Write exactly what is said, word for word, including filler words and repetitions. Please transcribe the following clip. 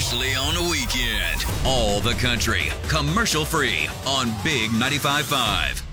especially on the weekend. All the country, commercial free on Big ninety-five point five.